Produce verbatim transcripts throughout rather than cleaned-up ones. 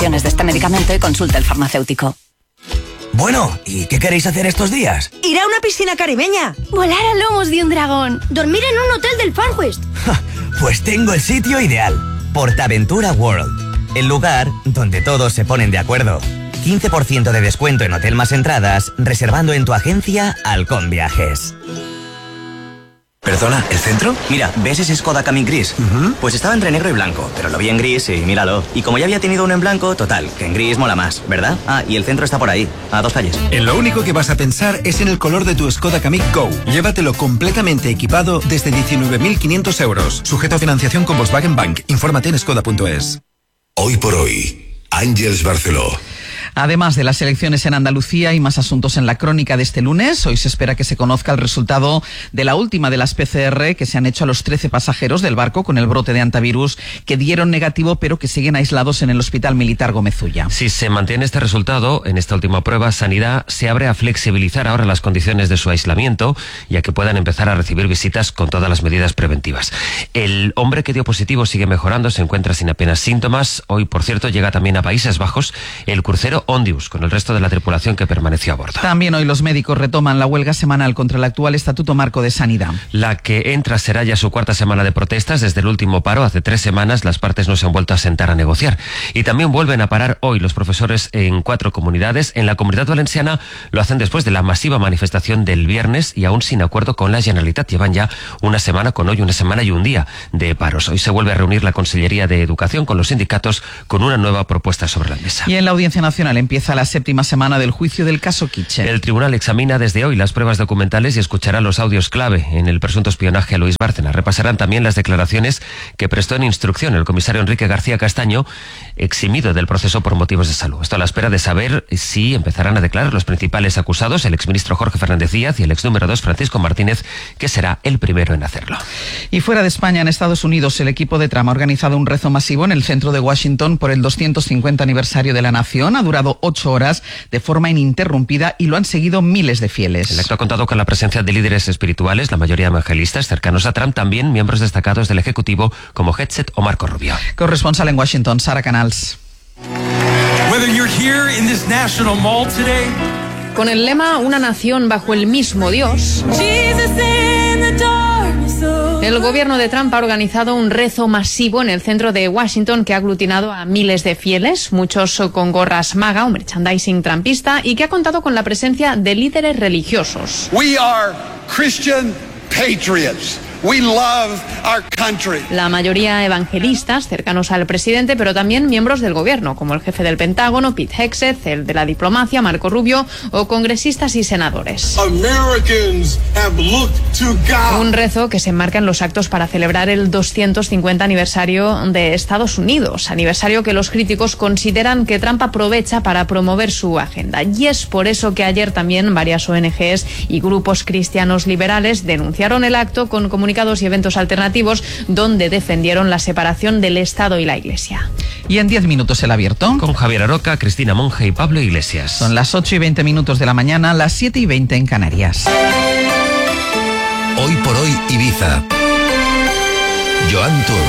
de este medicamento y consulte el farmacéutico. Bueno, ¿y qué queréis hacer estos días? Ir a una piscina caribeña. Volar a lomos de un dragón. Dormir en un hotel del Far West. Pues tengo el sitio ideal. PortAventura World. El lugar donde todos se ponen de acuerdo. quince por ciento de descuento en hotel más entradas, reservando en tu agencia Halcón Viajes. Perdona, ¿el centro? Mira, ¿ves ese Skoda Kamiq gris? Uh-huh. Pues estaba entre negro y blanco, pero lo vi en gris y míralo. Y como ya había tenido uno en blanco, total, que en gris mola más, ¿verdad? Ah, y el centro está por ahí, a dos calles. En lo único que vas a pensar es en el color de tu Skoda Kamiq Go. Llévatelo completamente equipado desde diecinueve mil quinientos euros. Sujeto a financiación con Volkswagen Bank. Infórmate en skoda punto es. Hoy por hoy, Ángeles Barceló. Además de las elecciones en Andalucía y más asuntos en la crónica de este lunes, hoy se espera que se conozca el resultado de la última de las P C R que se han hecho a los trece pasajeros del barco con el brote de antivirus que dieron negativo pero que siguen aislados en el Hospital Militar Gómez Ulla. Si se mantiene este resultado, en esta última prueba, Sanidad se abre a flexibilizar ahora las condiciones de su aislamiento y a que puedan empezar a recibir visitas con todas las medidas preventivas. El hombre que dio positivo sigue mejorando, se encuentra sin apenas síntomas. Hoy, por cierto, llega también a Países Bajos el crucero Ondius, con el resto de la tripulación que permaneció a bordo. También hoy los médicos retoman la huelga semanal contra el actual Estatuto Marco de Sanidad. La que entra será ya su cuarta semana de protestas. Desde el último paro, hace tres semanas, las partes no se han vuelto a sentar a negociar. Y también vuelven a parar hoy los profesores en cuatro comunidades. En la Comunidad Valenciana lo hacen después de la masiva manifestación del viernes y aún sin acuerdo con la Generalitat. Llevan ya una semana con hoy, una semana y un día de paros. Hoy se vuelve a reunir la Consellería de Educación con los sindicatos con una nueva propuesta sobre la mesa. Y en la Audiencia Nacional empieza la séptima semana del juicio del caso Kitchen. El tribunal examina desde hoy las pruebas documentales y escuchará los audios clave en el presunto espionaje a Luis Bárcena. Repasarán también las declaraciones que prestó en instrucción el comisario Enrique García Castaño, eximido del proceso por motivos de salud. Esto a la espera de saber si empezarán a declarar los principales acusados, el exministro Jorge Fernández Díaz y el ex número dos Francisco Martínez, que será el primero en hacerlo. Y fuera de España, en Estados Unidos, el equipo de Trump ha organizado un rezo masivo en el centro de Washington por el doscientos cincuenta aniversario de la nación. Ha durado ocho horas de forma ininterrumpida y lo han seguido miles de fieles. El acto ha contado con la presencia de líderes espirituales, la mayoría evangelistas cercanos a Trump, también miembros destacados del Ejecutivo como Hegseth o Marco Rubio. Corresponsal en Washington, Sara Canals. Con el lema Una nación bajo el mismo Dios, el gobierno de Trump ha organizado un rezo masivo en el centro de Washington que ha aglutinado a miles de fieles, muchos con gorras MAGA o merchandising trumpista, y que ha contado con la presencia de líderes religiosos. We are Christian patriots. We love our country. La mayoría evangelistas, cercanos al presidente, pero también miembros del gobierno, como el jefe del Pentágono, Pete Hegseth, el de la diplomacia, Marco Rubio, o congresistas y senadores. Americans have looked to God. Un rezo que se enmarca en los actos para celebrar el doscientos cincuenta aniversario de Estados Unidos, aniversario que los críticos consideran que Trump aprovecha para promover su agenda. Y es por eso que ayer también varias O N Ges y grupos cristianos liberales denunciaron el acto con comunicaciones y eventos alternativos donde defendieron la separación del Estado y la Iglesia. Y en diez minutos el abierto. Con Javier Aroca, Cristina Monge y Pablo Iglesias. Son las ocho y veinte minutos de la mañana, las siete y veinte en Canarias. Hoy por hoy Ibiza. Joan Tour.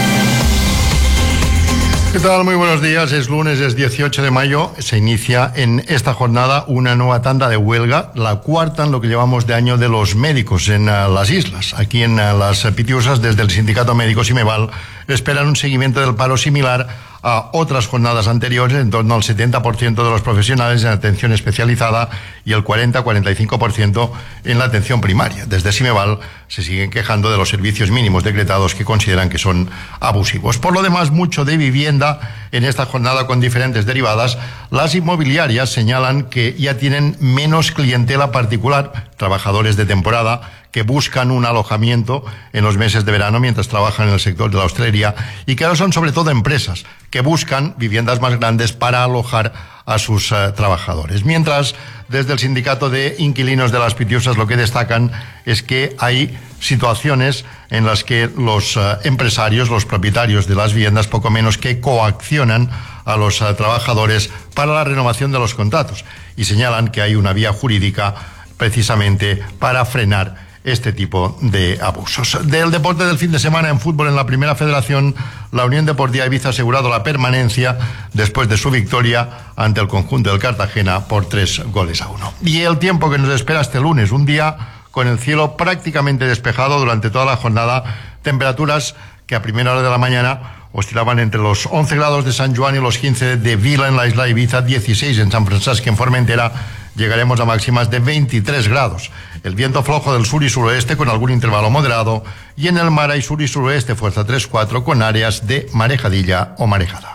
¿Qué tal? Muy buenos días. Es lunes, es dieciocho de mayo. Se inicia en esta jornada una nueva tanda de huelga, la cuarta en lo que llevamos de año de los médicos en uh, las islas. Aquí en uh, las Pitiusas, desde el Sindicato Médico Simeval, esperan un seguimiento del paro similar a otras jornadas anteriores, en torno al setenta por ciento de los profesionales en atención especializada y el cuarenta a cuarenta y cinco por ciento en la atención primaria. Desde Simeval se siguen quejando de los servicios mínimos decretados que consideran que son abusivos. Por lo demás, mucho de vivienda en esta jornada con diferentes derivadas. Las inmobiliarias señalan que ya tienen menos clientela particular, trabajadores de temporada, que buscan un alojamiento en los meses de verano mientras trabajan en el sector de la hostelería, y que ahora son sobre todo empresas que buscan viviendas más grandes para alojar a sus uh, trabajadores. Mientras, desde el sindicato de inquilinos de las Pitiusas lo que destacan es que hay situaciones en las que los uh, empresarios, los propietarios de las viviendas, poco menos que coaccionan a los uh, trabajadores para la renovación de los contratos, y señalan que hay una vía jurídica precisamente para frenar este tipo de abusos. Del deporte del fin de semana en fútbol en la Primera Federación, la Unión Deportiva Ibiza ha asegurado la permanencia después de su victoria ante el conjunto del Cartagena por tres goles a uno. Y el tiempo que nos espera este lunes, un día con el cielo prácticamente despejado durante toda la jornada, temperaturas que a primera hora de la mañana oscilaban entre los once grados de San Juan y los quince de Vila en la isla de Ibiza, dieciséis en San Francisco, en Formentera llegaremos a máximas de veintitrés grados. El viento flojo del sur y suroeste con algún intervalo moderado, y en el mar hay sur y suroeste fuerza tres cuatro con áreas de marejadilla o marejada.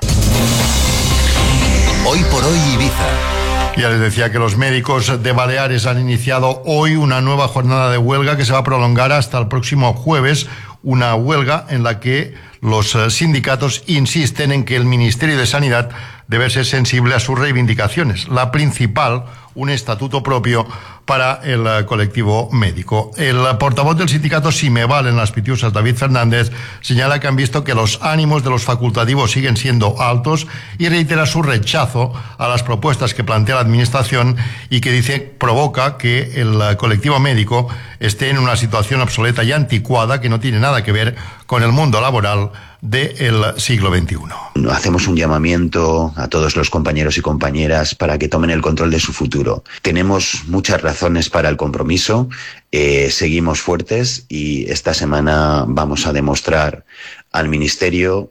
Hoy por hoy Ibiza. Ya les decía que los médicos de Baleares han iniciado hoy una nueva jornada de huelga que se va a prolongar hasta el próximo jueves, una huelga en la que los sindicatos insisten en que el Ministerio de Sanidad debe ser sensible a sus reivindicaciones. La principal, un estatuto propio para el colectivo médico. El portavoz del sindicato Simeval en Las Pitiusas, David Fernández, señala que han visto que los ánimos de los facultativos siguen siendo altos y reitera su rechazo a las propuestas que plantea la Administración y que dice provoca que el colectivo médico esté en una situación obsoleta y anticuada que no tiene nada que ver con el mundo laboral del siglo veintiuno. Hacemos un llamamiento a todos los compañeros y compañeras para que tomen el control de su futuro. Tenemos muchas razones para el compromiso, eh, seguimos fuertes y esta semana vamos a demostrar al Ministerio,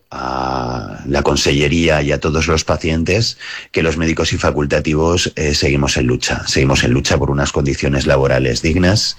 a la Consellería y a todos los pacientes que los médicos y facultativos eh, seguimos en lucha. Seguimos en lucha por unas condiciones laborales dignas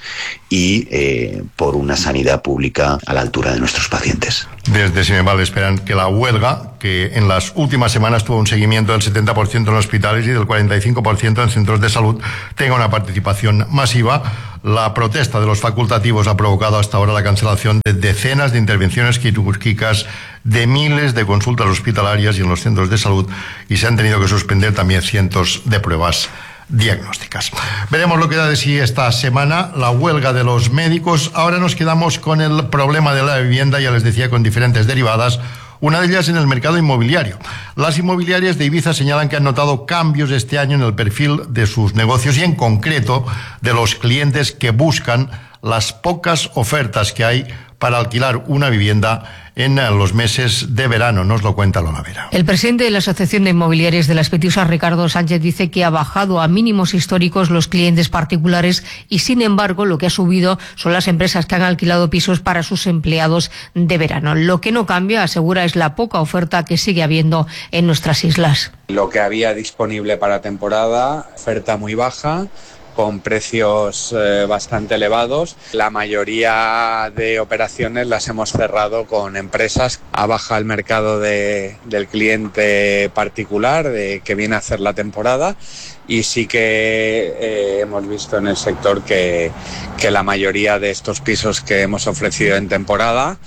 y eh, por una sanidad pública a la altura de nuestros pacientes. Desde Simeval esperan que la huelga, que en las últimas semanas tuvo un seguimiento del setenta por ciento en hospitales y del cuarenta y cinco por ciento en centros de salud, tenga una participación masiva. La protesta de los facultativos ha provocado hasta ahora la cancelación de decenas de intervenciones quirúrgicas, de miles de consultas hospitalarias y en los centros de salud, y se han tenido que suspender también cientos de pruebas diagnósticas. Veremos lo que da de sí esta semana la huelga de los médicos. Ahora nos quedamos con el problema de la vivienda, ya les decía, con diferentes derivadas. Una de ellas en el mercado inmobiliario. Las inmobiliarias de Ibiza señalan que han notado cambios este año en el perfil de sus negocios y en concreto de los clientes que buscan las pocas ofertas que hay para alquilar una vivienda en los meses de verano. Nos lo cuenta Lola Vera. El presidente de la Asociación de Inmobiliarias de Las Pitiusas, Ricardo Sánchez, dice que ha bajado a mínimos históricos los clientes particulares y, sin embargo, lo que ha subido son las empresas que han alquilado pisos para sus empleados de verano. Lo que no cambia, asegura, es la poca oferta que sigue habiendo en nuestras islas. Lo que había disponible para temporada, oferta muy baja, con precios eh, bastante elevados. La mayoría de operaciones las hemos cerrado con empresas. Ha bajado el mercado de, del cliente particular de, que viene a hacer la temporada, y sí que eh, hemos visto en el sector que, que la mayoría de estos pisos que hemos ofrecido en temporada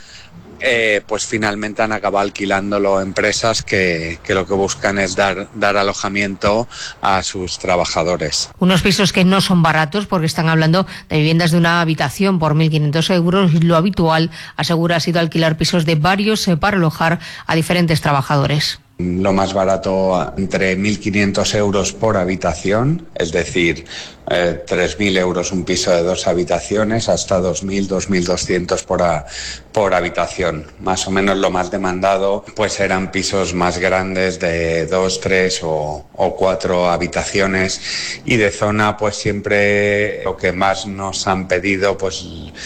Eh, pues finalmente han acabado alquilándolo empresas que, que lo que buscan es dar, dar alojamiento a sus trabajadores. Unos pisos que no son baratos porque están hablando de viviendas de una habitación por mil quinientos euros y lo habitual, asegura, ha sido alquilar pisos de varios eh, para alojar a diferentes trabajadores. Lo más barato entre mil quinientos euros por habitación, es decir, eh, tres mil euros un piso de dos habitaciones, hasta dos mil, dos mil doscientos por, a, por habitación. Más o menos lo más demandado pues eran pisos más grandes de dos, tres o, o cuatro habitaciones, y de zona pues siempre lo que más nos han pedido pues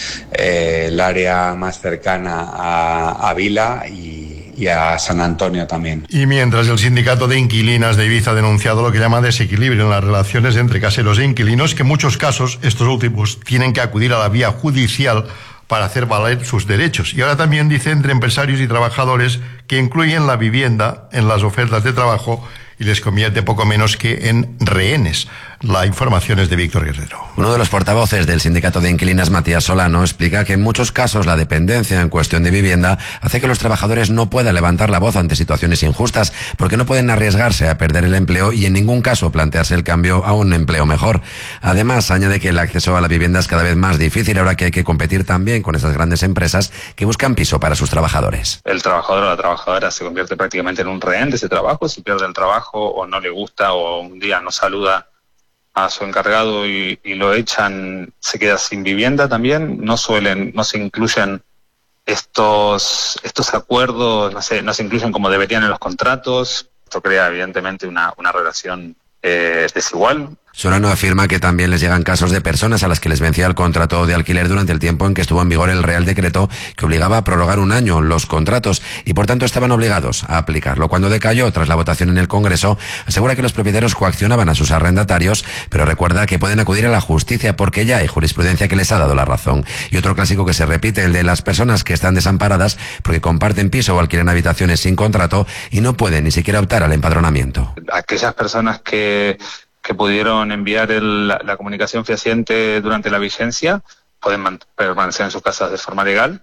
eh, el área más cercana a, a Vila y y a San Antonio también. Y mientras el sindicato de inquilinas de Ibiza ha denunciado lo que llama desequilibrio en las relaciones entre caseros e inquilinos, que en muchos casos estos últimos tienen que acudir a la vía judicial para hacer valer sus derechos. Y ahora también dice entre empresarios y trabajadores que incluyen la vivienda en las ofertas de trabajo y les convierte poco menos que en rehenes. La información es de Víctor Guerrero. Uno de los portavoces del sindicato de inquilinas, Matías Solano, explica que en muchos casos la dependencia en cuestión de vivienda hace que los trabajadores no puedan levantar la voz ante situaciones injustas porque no pueden arriesgarse a perder el empleo y en ningún caso plantearse el cambio a un empleo mejor. Además, añade que el acceso a la vivienda es cada vez más difícil ahora que hay que competir también con esas grandes empresas que buscan piso para sus trabajadores. El trabajador o la trabajadora se convierte prácticamente en un rehén de ese trabajo. Si pierde el trabajo o no le gusta o un día no saluda a su encargado y, y lo echan, se queda sin vivienda también. No suelen, no se incluyen estos estos acuerdos, no se, no se incluyen como deberían en los contratos. Esto crea evidentemente una, una relación eh, desigual. Solano afirma que también les llegan casos de personas a las que les vencía el contrato de alquiler durante el tiempo en que estuvo en vigor el Real Decreto que obligaba a prorrogar un año los contratos y por tanto estaban obligados a aplicarlo. Cuando decayó tras la votación en el Congreso, asegura que los propietarios coaccionaban a sus arrendatarios, pero recuerda que pueden acudir a la justicia porque ya hay jurisprudencia que les ha dado la razón. Y otro clásico que se repite, el de las personas que están desamparadas porque comparten piso o alquilan habitaciones sin contrato y no pueden ni siquiera optar al empadronamiento. Aquellas personas que que pudieron enviar el, la, la comunicación fehaciente durante la vigencia, pueden man, permanecer en sus casas de forma legal,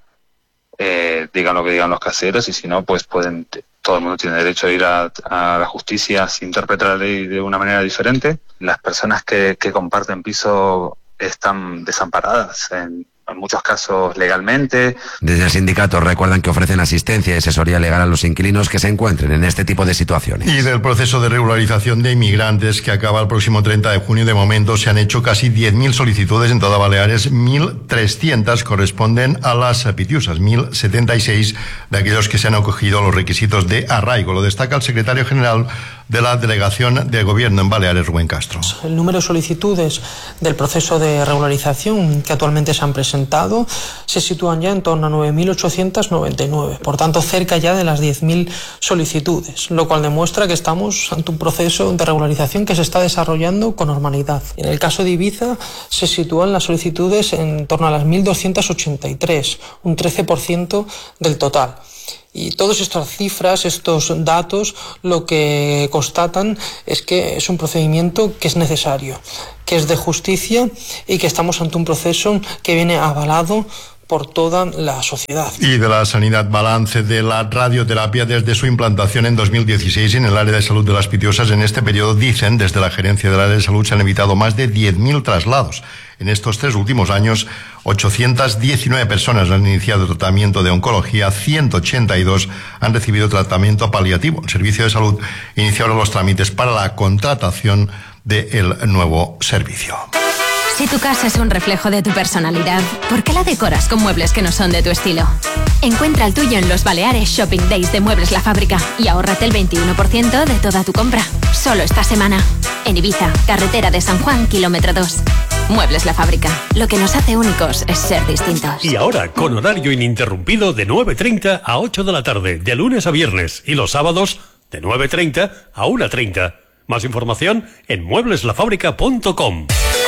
eh, digan lo que digan los caseros, y si no, pues pueden, todo el mundo tiene derecho a ir a, a la justicia si interpreta la ley de una manera diferente. Las personas que, que comparten piso están desamparadas en, en muchos casos legalmente. Desde el sindicato recuerdan que ofrecen asistencia y asesoría legal a los inquilinos que se encuentren en este tipo de situaciones. Y del proceso de regularización de inmigrantes que acaba el próximo treinta de junio, de momento se han hecho casi diez mil solicitudes en toda Baleares, mil trescientas corresponden a las pitiusas, mil setenta y seis de aquellos que se han acogido a los requisitos de arraigo. Lo destaca el secretario general de la Delegación de Gobierno en Baleares, Rubén Castro. El número de solicitudes del proceso de regularización que actualmente se han presentado se sitúan ya en torno a nueve mil ochocientas noventa y nueve, por tanto cerca ya de las diez mil solicitudes, lo cual demuestra que estamos ante un proceso de regularización que se está desarrollando con normalidad. En el caso de Ibiza se sitúan las solicitudes en torno a las mil doscientas ochenta y tres, un trece por ciento del total. Y todas estas cifras, estos datos, lo que constatan es que es un procedimiento que es necesario, que es de justicia y que estamos ante un proceso que viene avalado por toda la sociedad. Y de la sanidad, balance de la radioterapia desde su implantación en dos mil dieciséis en el área de salud de las Pitiusas. En este periodo, dicen desde la gerencia del área de salud, se han evitado más de diez mil traslados. En estos tres últimos años, ochocientas diecinueve personas han iniciado tratamiento de oncología, ciento ochenta y dos han recibido tratamiento paliativo. El Servicio de Salud inicia ahora los trámites para la contratación del nuevo servicio. Si tu casa es un reflejo de tu personalidad, ¿por qué la decoras con muebles que no son de tu estilo? Encuentra el tuyo en los Baleares Shopping Days de Muebles La Fábrica y ahórrate el veintiuno por ciento de toda tu compra. Solo esta semana. En Ibiza, carretera de San Juan, kilómetro dos. Muebles La Fábrica. Lo que nos hace únicos es ser distintos. Y ahora, con horario ininterrumpido de nueve treinta a ocho de la tarde, de lunes a viernes, y los sábados de nueve treinta a una treinta. Más información en muebles la fábrica punto com.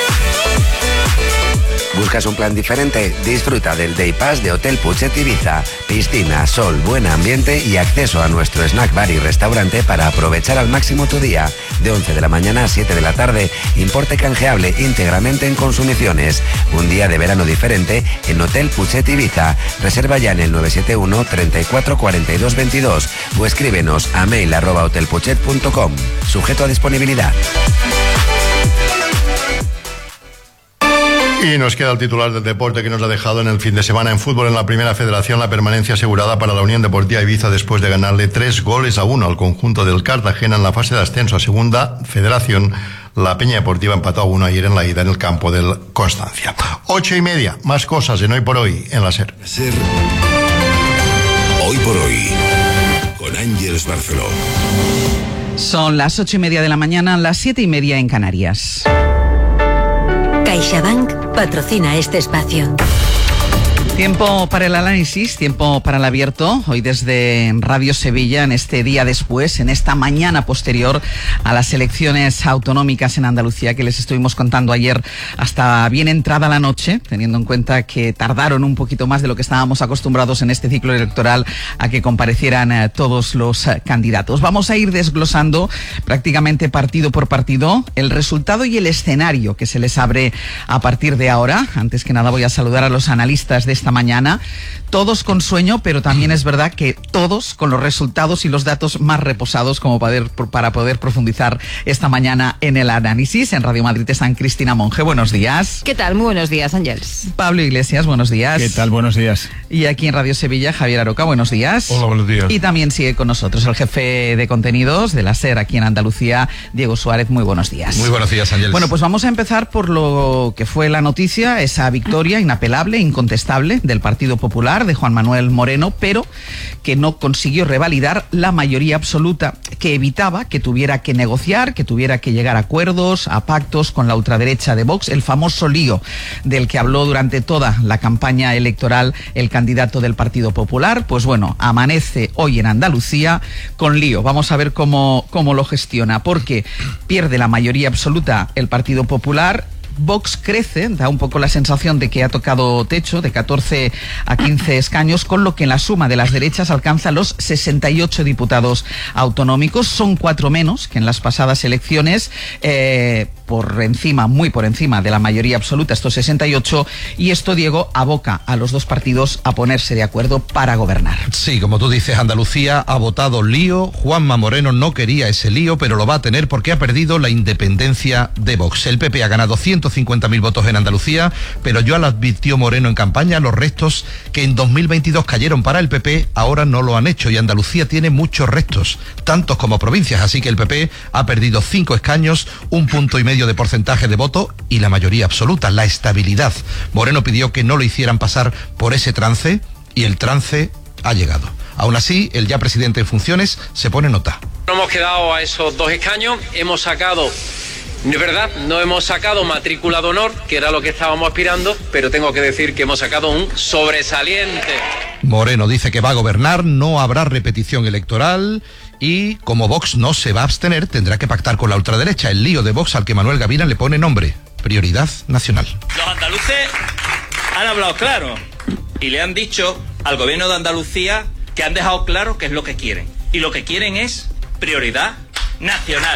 ¿Buscas un plan diferente? Disfruta del Day Pass de Hotel Puchet Ibiza. Piscina, sol, buen ambiente y acceso a nuestro snack bar y restaurante para aprovechar al máximo tu día. De once de la mañana a siete de la tarde, importe canjeable íntegramente en consumiciones. Un día de verano diferente en Hotel Puchet Ibiza. Reserva ya en el nueve siete uno, treinta y cuatro, cuarenta y dos veintidós o escríbenos a mail arroba hotelpuchet punto com. Sujeto a disponibilidad. Y nos queda el titular del deporte que nos ha dejado en el fin de semana. En fútbol, en la Primera Federación, la permanencia asegurada para la Unión Deportiva Ibiza después de ganarle tres goles a uno al conjunto del Cartagena en la fase de ascenso a Segunda Federación. La Peña Deportiva empató a uno ayer en la ida en el campo del Constancia. Ocho y media, más cosas en Hoy por Hoy en la SER. SER. Hoy por Hoy, con Ángeles Barceló. Son las ocho y media de la mañana, las siete y media en Canarias. CaixaBank patrocina este espacio. Tiempo para el análisis, tiempo para el abierto, hoy desde Radio Sevilla, en este día después, en esta mañana posterior a las elecciones autonómicas en Andalucía que les estuvimos contando ayer hasta bien entrada la noche, teniendo en cuenta que tardaron un poquito más de lo que estábamos acostumbrados en este ciclo electoral a que comparecieran eh, todos los eh, candidatos. Vamos a ir desglosando prácticamente partido por partido el resultado y el escenario que se les abre a partir de ahora. Antes que nada voy a saludar a los analistas de este esta mañana. Todos con sueño, pero también es verdad que todos con los resultados y los datos más reposados como para, para poder profundizar esta mañana en el análisis. En Radio Madrid están Cristina Monge, buenos días. ¿Qué tal? Muy buenos días, Ángeles. Pablo Iglesias, buenos días. ¿Qué tal? Buenos días. Y aquí en Radio Sevilla, Javier Aroca, buenos días. Hola, buenos días. Y también sigue con nosotros el jefe de contenidos de la SER aquí en Andalucía, Diego Suárez, muy buenos días. Muy buenos días, Ángeles. Bueno, pues vamos a empezar por lo que fue la noticia, esa victoria inapelable, incontestable del Partido Popular de Juan Manuel Moreno, pero que no consiguió revalidar la mayoría absoluta, que evitaba que tuviera que negociar, que tuviera que llegar a acuerdos, a pactos con la ultraderecha de Vox, el famoso lío del que habló durante toda la campaña electoral el candidato del Partido Popular. Pues bueno, amanece hoy en Andalucía con lío. Vamos a ver cómo, cómo lo gestiona, porque pierde la mayoría absoluta el Partido Popular. Vox crece, da un poco la sensación de que ha tocado techo, de catorce a quince escaños, con lo que en la suma de las derechas alcanza los sesenta y ocho diputados autonómicos. Son cuatro menos que en las pasadas elecciones, eh, por encima, muy por encima de la mayoría absoluta, estos sesenta y ocho, y esto, Diego, aboca a los dos partidos a ponerse de acuerdo para gobernar. Sí, como tú dices, Andalucía ha votado lío. Juanma Moreno no quería ese lío, pero lo va a tener porque ha perdido la independencia de Vox. El P P ha ganado ciento cincuenta mil votos en Andalucía, pero ya lo advirtió Moreno en campaña, los restos que en dos mil veintidós cayeron para el P P ahora no lo han hecho, y Andalucía tiene muchos restos, tantos como provincias, así que el P P ha perdido cinco escaños, un punto y medio de porcentaje de voto y la mayoría absoluta, la estabilidad. Moreno pidió que no lo hicieran pasar por ese trance y el trance ha llegado. Aún así, el ya presidente en funciones se pone nota. No hemos quedado a esos dos escaños, hemos sacado... No es verdad, no hemos sacado matrícula de honor, que era lo que estábamos aspirando, pero tengo que decir que hemos sacado un sobresaliente. Moreno dice que va a gobernar, no habrá repetición electoral y como Vox no se va a abstener, tendrá que pactar con la ultraderecha. El lío de Vox al que Manuel Gavina le pone nombre: prioridad nacional. Los andaluces han hablado claro y le han dicho al gobierno de Andalucía que han dejado claro qué es lo que quieren. Y lo que quieren es prioridad nacional.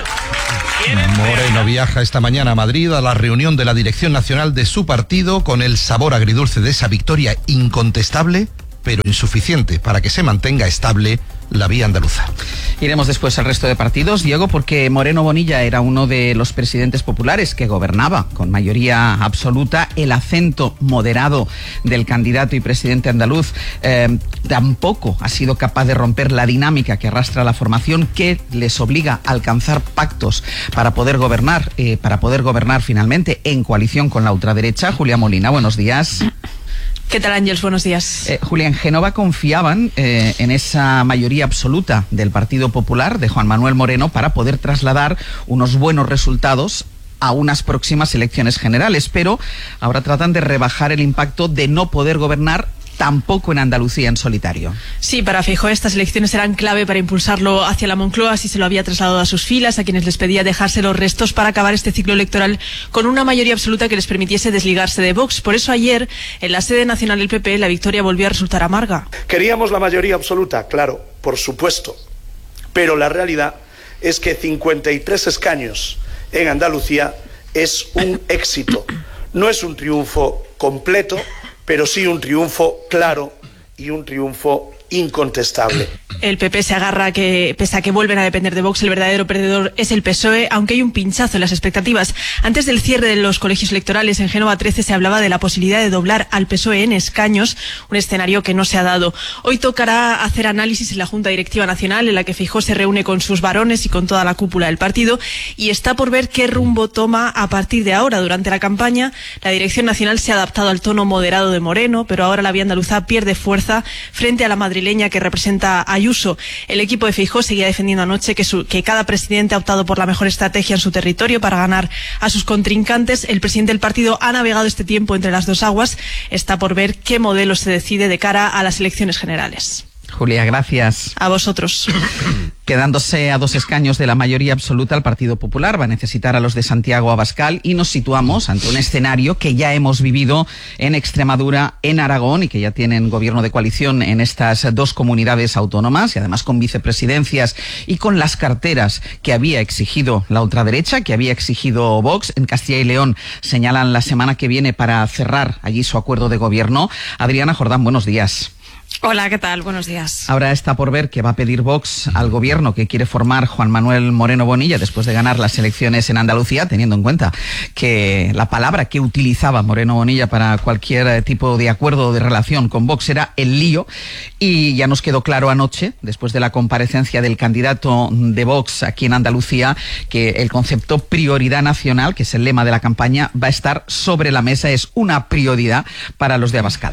Moreno viaja esta mañana a Madrid a la reunión de la dirección nacional de su partido con el sabor agridulce de esa victoria incontestable, pero insuficiente para que se mantenga estable la vía andaluza. Iremos después al resto de partidos, Diego, porque Moreno Bonilla era uno de los presidentes populares que gobernaba con mayoría absoluta. El acento moderado del candidato y presidente andaluz eh, tampoco ha sido capaz de romper la dinámica que arrastra la formación, que les obliga a alcanzar pactos para poder gobernar, eh, para poder gobernar finalmente en coalición con la ultraderecha. Julia Molina, buenos días. ¿Qué tal, Ángeles? Buenos días. Eh, Julia, en Génova confiaban eh, en esa mayoría absoluta del Partido Popular de Juan Manuel Moreno para poder trasladar unos buenos resultados a unas próximas elecciones generales, pero ahora tratan de rebajar el impacto de no poder gobernar tampoco en Andalucía en solitario. Sí, para Feijóo estas elecciones serán clave para impulsarlo hacia la Moncloa, así se lo había trasladado a sus filas, a quienes les pedía dejarse los restos para acabar este ciclo electoral con una mayoría absoluta que les permitiese desligarse de Vox. Por eso ayer, en la sede nacional del P P, la victoria volvió a resultar amarga. Queríamos la mayoría absoluta, claro, por supuesto, pero la realidad es que cincuenta y tres escaños en Andalucía es un éxito. No es un triunfo completo, pero sí un triunfo claro y un triunfo incontestable. El P P se agarra que, pese a que vuelven a depender de Vox, el verdadero perdedor es el P S O E, aunque hay un pinchazo en las expectativas. Antes del cierre de los colegios electorales, en Génova trece se hablaba de la posibilidad de doblar al P S O E en escaños, un escenario que no se ha dado. Hoy tocará hacer análisis en la Junta Directiva Nacional, en la que Feijóo se reúne con sus varones y con toda la cúpula del partido, y está por ver qué rumbo toma a partir de ahora. Durante la campaña, la Dirección Nacional se ha adaptado al tono moderado de Moreno, pero ahora la vía andaluza pierde fuerza frente a la madrileña que representa a Ayuso. El equipo de Feijóo seguía defendiendo anoche que, su, que cada presidente ha optado por la mejor estrategia en su territorio para ganar a sus contrincantes. El presidente del partido ha navegado este tiempo entre las dos aguas. Está por ver qué modelo se decide de cara a las elecciones generales. Julia, gracias. A vosotros. Quedándose a dos escaños de la mayoría absoluta, el Partido Popular va a necesitar a los de Santiago Abascal y nos situamos ante un escenario que ya hemos vivido en Extremadura, en Aragón, y que ya tienen gobierno de coalición en estas dos comunidades autónomas, y además con vicepresidencias y con las carteras que había exigido la ultraderecha, que había exigido Vox. En Castilla y León señalan la semana que viene para cerrar allí su acuerdo de gobierno. Adriana Jordán, buenos días. Hola, ¿qué tal? Buenos días. Ahora está por ver qué va a pedir Vox al gobierno que quiere formar Juan Manuel Moreno Bonilla después de ganar las elecciones en Andalucía, teniendo en cuenta que la palabra que utilizaba Moreno Bonilla para cualquier tipo de acuerdo o de relación con Vox era el lío. Y ya nos quedó claro anoche, después de la comparecencia del candidato de Vox aquí en Andalucía, que el concepto prioridad nacional, que es el lema de la campaña, va a estar sobre la mesa, es una prioridad para los de Abascal.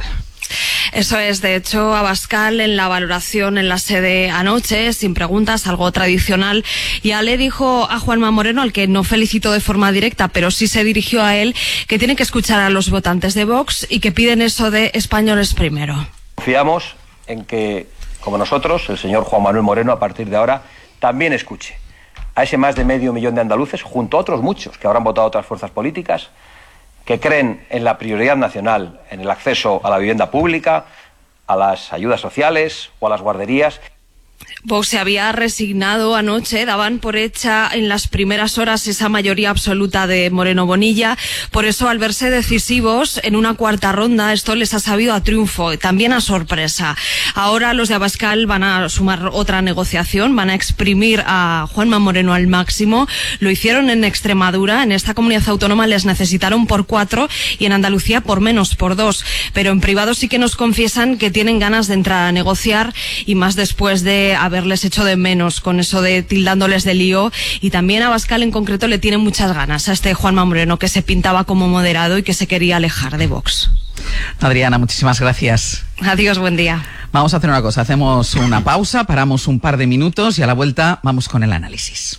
Eso es, de hecho, Abascal en la valoración en la sede anoche, sin preguntas, algo tradicional, ya le dijo a Juanma Moreno, al que no felicitó de forma directa, pero sí se dirigió a él, que tiene que escuchar a los votantes de Vox y que piden eso de españoles primero. Confiamos en que, como nosotros, el señor Juan Manuel Moreno, a partir de ahora, también escuche a ese más de medio millón de andaluces, junto a otros muchos que habrán votado otras fuerzas políticas, que creen en la prioridad nacional, en el acceso a la vivienda pública, a las ayudas sociales o a las guarderías. Vox se había resignado anoche, daban por hecha en las primeras horas esa mayoría absoluta de Moreno Bonilla, por eso al verse decisivos en una cuarta ronda esto les ha sabido a triunfo, también a sorpresa. Ahora los de Abascal van a sumar otra negociación, van a exprimir a Juanma Moreno al máximo, lo hicieron en Extremadura, en esta comunidad autónoma les necesitaron por cuatro y en Andalucía por menos, por dos, pero en privado sí que nos confiesan que tienen ganas de entrar a negociar y más después de haberles hecho de menos con eso de tildándoles de lío, y también a Abascal en concreto le tiene muchas ganas a este Juanma Moreno, que se pintaba como moderado y que se quería alejar de Vox. Adriana, muchísimas gracias. Adiós, buen día. Vamos a hacer una cosa, hacemos una pausa, paramos un par de minutos y a la vuelta vamos con el análisis.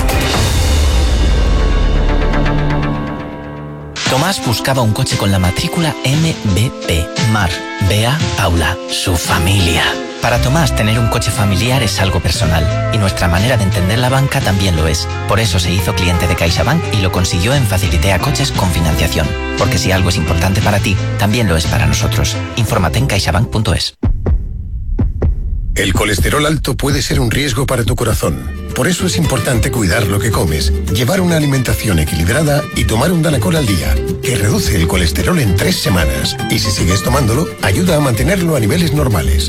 Tomás buscaba un coche con la matrícula M B P, Mar, Bea, Paula, su familia. Para Tomás, tener un coche familiar es algo personal, y nuestra manera de entender la banca también lo es. Por eso se hizo cliente de CaixaBank y lo consiguió en Facilitea Coches con financiación. Porque si algo es importante para ti, también lo es para nosotros. Infórmate en caixabank punto es. El colesterol alto puede ser un riesgo para tu corazón. Por eso es importante cuidar lo que comes, llevar una alimentación equilibrada y tomar un Danacol al día, que reduce el colesterol en tres semanas. Y si sigues tomándolo, ayuda a mantenerlo a niveles normales.